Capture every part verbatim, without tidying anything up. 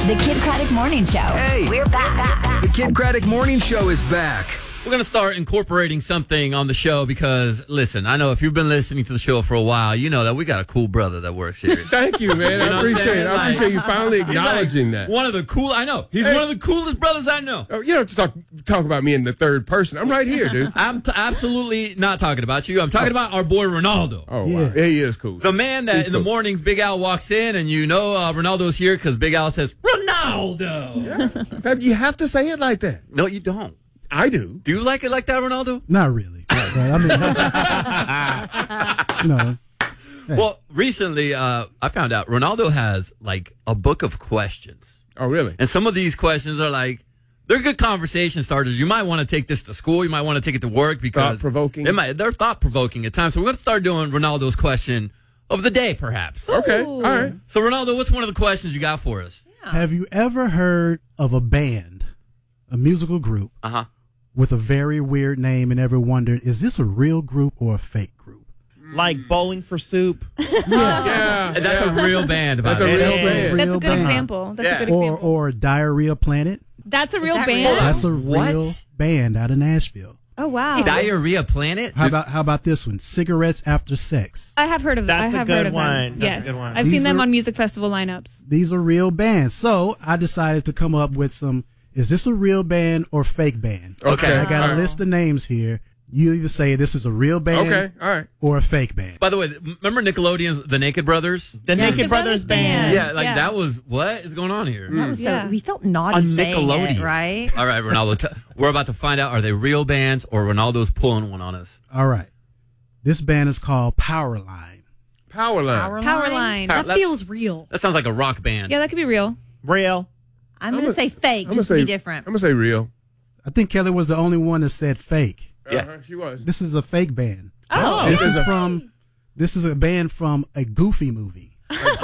The Kid Craddock Morning Show. Hey, We're back. the Kid Craddock Morning Show is back. We're going to start incorporating something on the show because, listen, I know if you've been listening to the show for a while, you know that we got a cool brother that works here. Thank you, man. You know I what I'm appreciate saying? it. I Like, appreciate you finally He's acknowledging like that. One of the cool, I know. He's Hey. one of the coolest brothers I know. Oh, you don't talk talk about me in the third person. I'm right here, dude. I'm t- absolutely not talking about you. I'm talking about our boy Ronaldo. Oh, Yeah. wow. He is cool. The man that He's in the cool. mornings Big Al walks in and you know uh, Ronaldo's here because Big Al says, Ronaldo. You have to say it like that. No, you don't. I do. Do you like it like that, Ronaldo? Not really. But, I mean, you know, Well, recently uh, I found out Ronaldo has like a book of questions. Oh, really? And some of these questions are like, they're good conversation starters. You might want to take this to school. You might want to take it to work because Thought-provoking. They might, they're thought provoking at times. So we're going to start doing Ronaldo's question of the day, perhaps. Okay. All right. So Ronaldo, what's one of the questions you got for us? have you ever heard of a band, a musical group, Uh huh. with a very weird name and ever wondered, is this a real group or a fake group? Like Bowling for Soup. Yeah. And that's yeah. a real band. By That's the a way. real Yeah. band. That's a Real good band. example. That's Yeah. a good Or example. or Diarrhea Planet? That's a real that band. real? That's a What? real band out of Nashville. Oh wow. Diarrhea Planet. How about how about this one? Cigarettes After Sex. I have heard of them. That's I a have good heard of one. them. That's a yes, good one. I've These seen them are- on music festival lineups. These are real bands. So I decided to come up with some, is this a real band or fake band? Okay. I got a All right. list of names here. You either say this is a real band Okay. All right. or a fake band. By the way, remember Nickelodeon's The Naked Brothers? The Yes. Naked The Brothers Brothers Band. Band. Yeah, like Yeah. that was what is going on here? That was so, Yeah. we felt naughty On saying Nickelodeon. it, right? All right, Ronaldo, t- we're about to find out: are they real bands or Ronaldo's pulling one on us? All right. This band is called Powerline. Powerline. Powerline. Power- That feels real. That sounds like a rock band. Yeah, that could be real. Real. I'm, going to say fake, I'm just gonna to say be different. I'm gonna say real. I think Kelly was the only one that said fake. Yeah. Uh-huh, she was. This is a fake band. Oh, This This is is a- from this is a band from a Goofy movie.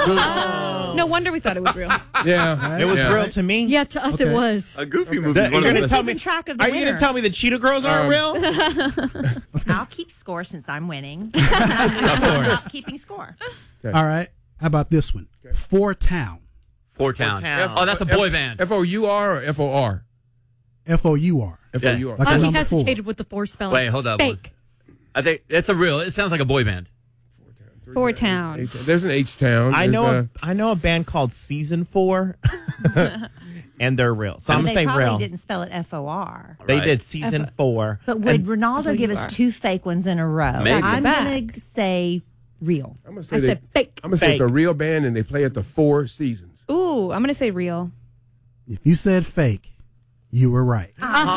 no wonder we thought it was real. Yeah. It was yeah. real to me. Yeah, to us Okay. it was. A goofy movie. That- is one you're of gonna the- tell me? Keeping track of the Are you winner. going to tell me the Cheetah Girls aren't Um, real? I'll keep score since I'm winning. of course. Keeping score. All right. How about this one? Four Town. Four Town. Town. Oh, that's a boy band. F O U R or F O R? F O U R. F O U R. Like Oh, a he number four. hesitated with the four spelling. Wait, hold up. Fake. I think it's a real. It sounds like a boy band. Four Town. H- There's an H Town. I There's, know uh, a, I know a band called Season Four, and they're real. So I'm they going to say probably real. didn't spell it F O R. They Right. did Season Four. But would And- Ronaldo give us are. two fake ones in a row? Maybe. I'm Back. going to say real. I'm gonna say I they, said fake. I'm gonna say it's a Fake. real band and they play at the Four Seasons. Ooh, I'm gonna say real. If you said fake, you were right.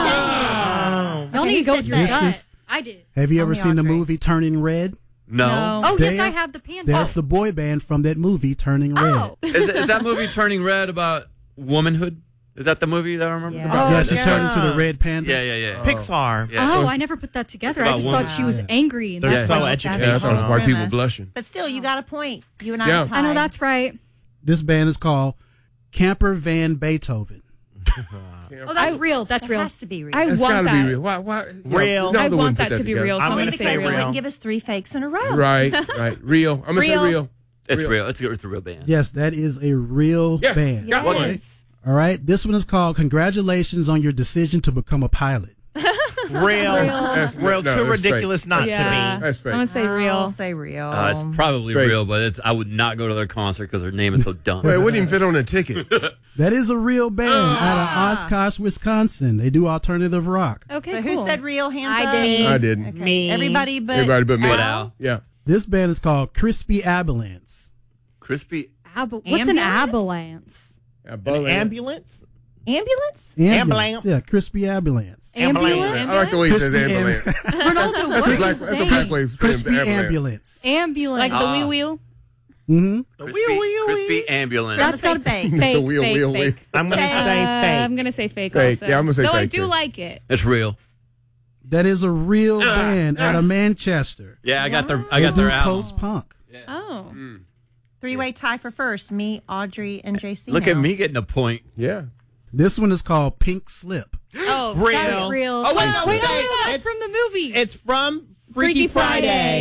Y'all Okay, need to who go said with your that? gut. This is- I did. Have you ever Only seen the Audrey. movie Turning Red? No. No. Oh, yes, They're- I have the panda. They're the boy band from that movie Turning Red. Oh. Is, is that movie Turning Red about womanhood? Is that the movie that I remember? Yeah. about- yeah, she yeah. turned into the red panda. Yeah, yeah, yeah. Pixar. Yeah. Oh, I never put that together. It's I about just women. thought she was angry. And They're that's so why she- educated. Yeah, I thought it was white people Premise. blushing. But still, you got a point. You and I Yeah. are tied. I know that's right. This band is called Camper Van Beethoven. Oh, that's I- real. That's It real. has to be real. I It's want got to that. be real. Why? Why? yeah, Real. Ronaldo I wouldn't want put that to be together. real. So I'm I'm, gonna gonna say say They real. wouldn't give us three fakes in a row. Right, right. Real. I'm gonna Real. say real. It's Real. real. It's, it's a real band. Yes, that is a real Yes. band. Got one. Yes. All right. This one is called Congratulations on Your Decision to Become a Pilot. Real. That's- Real. no, Too that's fake. ridiculous not Yeah. to me. That's fake. I'm gonna say I'll real. say real. Uh, it's probably Fake. real, but it's. I would not go to their concert because their name is so dumb. Well, it wouldn't even fit on a ticket. That is a real band out of Oshkosh, Wisconsin. They do alternative rock. Okay, so cool. who said real? Hands I up. did. I didn't. Okay. Me. Everybody but Everybody but me. But Al? Al. Yeah. This band is called Crispy Abalance. Crispy. Ab- What's an Ambulance? abalance? An ambulance? Ambulance? Ambulance. Yeah, Crispy Abalance. Ambulance? I like the way he says Crispy ambulance. Ronaldo, That's what a are black, you that's a saying? black way of saying Crispy ambulance. Ambulance. Ambulance. like the Ah. wee wheel. Mm-hmm. Crispy, wheel, wheel, crispy wheel. ambulance. That's I'm got gonna say to be fake. fake. The wheel, fake, wheel, fake. wheel. I'm going to Uh, say I'm fake. gonna say fake. Fake. Also. Yeah, I'm gonna say Though I fake, do too. like it. It's real. That is a real band out of Manchester. Yeah, I got their. I They got their do album. post punk. Oh. Three-way tie for first. Me, Audrey, and J C. Look now. at me getting a point. Yeah. This one is called Pink Slip. Oh. Real. That's real. Oh, wait, no, wait, no, wait, no, that's it's- from the movie. It's from Freaky, Freaky Friday. Friday.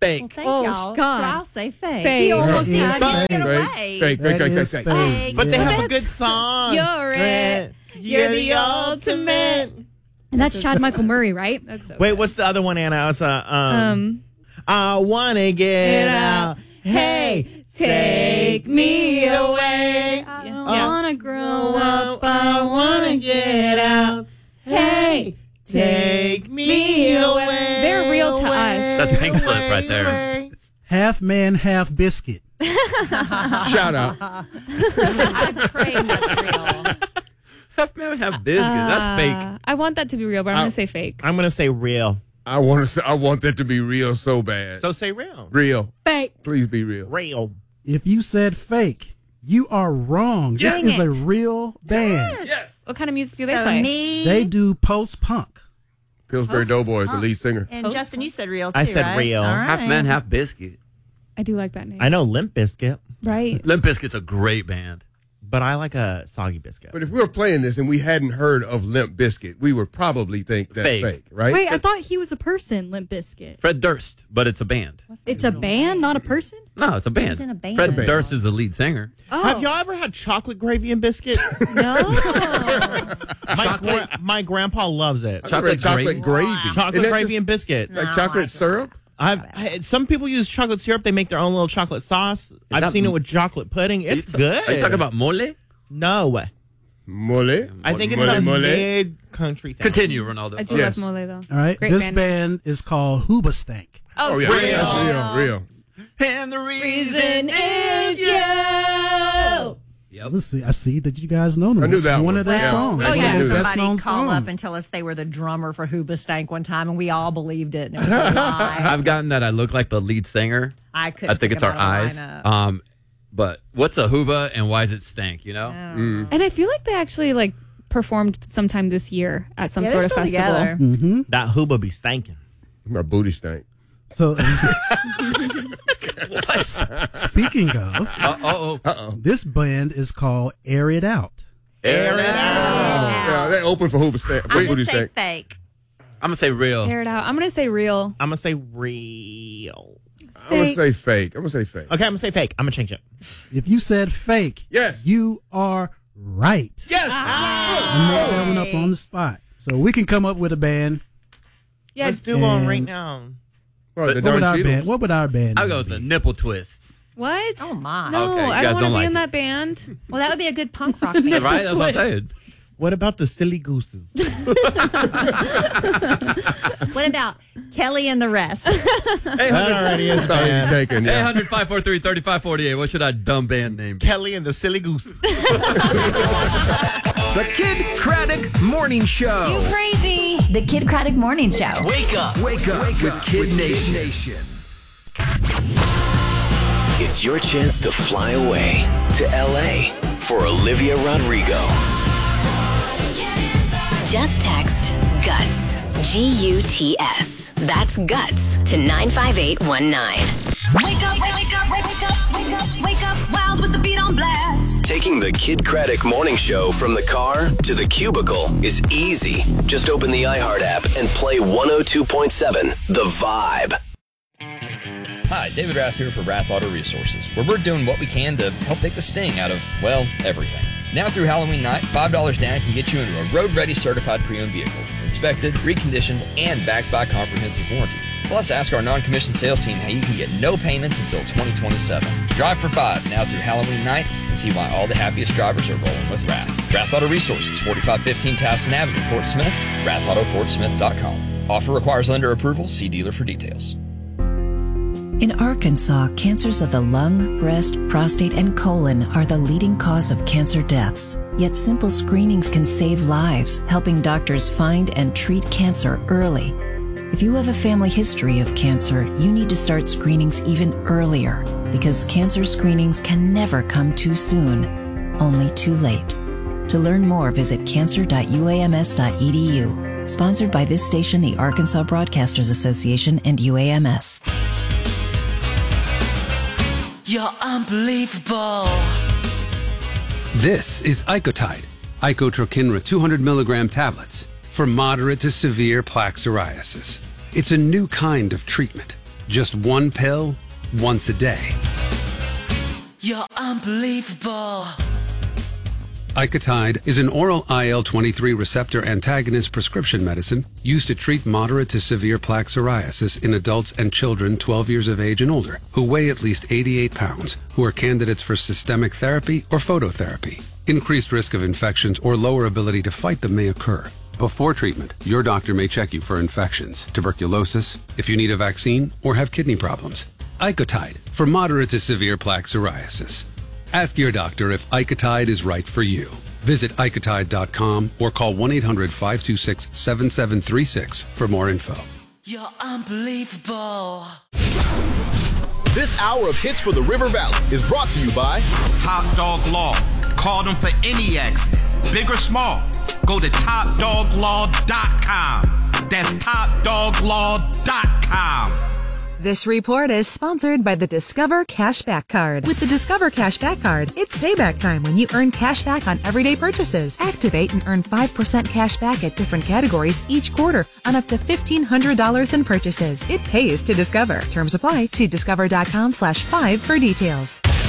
Fake. Thank Oh, y'all. God. So I'll say fake. Fake. He almost That had is it. Get Fake, away. fake, fake, That fake, is fake, fake. Fake. But they Yeah. have a good song. You're it. You're the ultimate. And that's Chad Michael Murray, right? That's so Wait, good. what's the other one, Anna? I was, uh, um, Um, I wanna get Get out. out. Hey, take me away. I Yeah. don't Yeah. wanna grow Oh, up. I wanna get out. Hey, take me away. They're real to away, us. That's Pink Slip away, right there. away. Half man, half biscuit. Shout out. I pray that's real. Half man, half biscuit. That's fake. Uh, I want that to be real, but I'm I- going to say fake. I'm gonna say real. I want to. Say, I want that to be real so bad. So say real. Real. Fake. Please be real. Real. If you said fake, you are wrong. This Dang is a it. real band. What kind of music do they So play? me They do post punk. Pillsbury Doughboys, the lead singer. and Justin, you said real too, I said right? real. All right. Half man, half biscuit. I do like that name. I know Limp Bizkit, Right. Limp Bizkit's a great band. but I like a soggy biscuit. But if we were playing this and we hadn't heard of Limp Bizkit, we would probably think that's Fake. fake, right? Wait, I thought he was a person, Limp Bizkit. Fred Durst, but it's a band. It's a band, not a person? No, it's a band. He's in a band. Fred Band. Durst is the lead singer. Oh. Have y'all ever had chocolate gravy and biscuit? No. my, gra- my grandpa loves it. I've read Chocolate chocolate gravy? gravy. Chocolate Isn't that gravy just and biscuit. like chocolate syrup? I've I, some people use chocolate syrup. They make their own little chocolate sauce. I've that seen m- it with chocolate pudding. It's Are you ta- good. Are you talking about mole? No, Mole. I think it's Mole, a mole. mid country thing. Continue, Ronaldo. I do Yes. love mole, though. All right. Great this band. band is called Hoobastank. Oh yeah, Real. that's real, real. And the reason is you. Yep. Let's see. I see that you guys know them. I knew It's that one one. of their Yeah. songs. We Oh, One yeah. of had their best somebody known call songs. up and tell us they were the drummer for Hoobastank one time, and we all believed it. And it was a lie. I've gotten that I look like the lead singer. I couldn't. I think it's our about a eyes. lineup. Um, but what's a hooba and why does it stank? You know? And I feel like they actually like performed sometime this year at some Yeah, sort they're of still festival. together. That hooba be stankin'. My booty stank. So, speaking of, Uh oh. this band is called Air It Out. Air it out. Yeah, they open for Hooba stank. For I'm booty gonna say stank. fake. I'm gonna say real. Air it out. I'm gonna say real. I'm gonna say real. I'm gonna say fake. I'm gonna say fake. Okay, I'm gonna say fake. I'm gonna change it. If you said fake, Yes. you are right. Yes. I made that one up on the spot. So we can come up with a band. Yeah. Let's do one And- right now. Oh, the What darn would our Cheetos. band? What would our band? I'll name go with the be? nipple twists. What? Oh my. No, Okay, you I guys don't want to don't be like in it. that band. Well, that would be a good punk rock band. Right? That's what I'm saying. What about the silly gooses? What about Kelly and the rest? That already is That's already bad. taken. eight Yeah. hundred, five four three, three five four eight. What should our dumb band name be? Kelly and the silly gooses. The Kid Craddock Morning Show. Crazy. The Kid Craddock Morning Show. Wake up. Wake up with Kid Nation. It's your chance to fly away to L A for Olivia Rodrigo. Just text GUTS. G U T S. That's GUTS to nine five eight one nine. Wake up, wake up, wake up, wake up, wake up, wild with the beat on blast. Taking the Kid Craddock Morning Show from the car to the cubicle is easy. Just open the iHeart app and play one oh two point seven The Vibe. Hi, David Rath here for Rath Auto Resources, where we're doing what we can to help take the sting out of, well, everything. Now through Halloween night, five dollars down can get you into a road-ready certified pre-owned vehicle, inspected, reconditioned, and backed by comprehensive warranty. Plus, ask our non-commissioned sales team how you can get no payments until twenty twenty-seven. Drive for five now through Halloween night and see why all the happiest drivers are rolling with Rath. Rath Auto Resources, forty-five fifteen Towson Avenue, Fort Smith, rath auto fort smith dot com. Offer requires lender approval. See dealer for details. In Arkansas, cancers of the lung, breast, prostate, and colon are the leading cause of cancer deaths. Yet simple screenings can save lives, helping doctors find and treat cancer early. If you have a family history of cancer, you need to start screenings even earlier, because cancer screenings can never come too soon, only too late. To learn more, visit cancer dot u a m s dot e d u. Sponsored by this station, the Arkansas Broadcasters Association, and U A M S. You're unbelievable. This is Icotide, Icotrokinra two hundred milligram tablets for moderate to severe plaque psoriasis. It's a new kind of treatment. Just one pill, once a day. You're unbelievable. Icotide is an oral I L twenty-three receptor antagonist prescription medicine used to treat moderate to severe plaque psoriasis in adults and children twelve years of age and older who weigh at least eighty-eight pounds, who are candidates for systemic therapy or phototherapy. Increased risk of infections or lower ability to fight them may occur. Before treatment, your doctor may check you for infections, tuberculosis, if you need a vaccine, or have kidney problems. Icotide for moderate to severe plaque psoriasis. Ask your doctor if Icotide is right for you. Visit Icotide dot com or call one eight hundred five two six seven seven three six for more info. You're unbelievable. This hour of Hits for the River Valley is brought to you by Top Dog Law. Call them for any accident, big or small. Go to top dog law dot com. That's top dog law dot com. This report is sponsored by the Discover Cashback Card. With the Discover Cashback Card, it's payback time when you earn cash back on everyday purchases. Activate and earn five percent cash back at different categories each quarter on up to fifteen hundred dollars in purchases. It pays to Discover. Terms apply. See discover dot com slash five for details.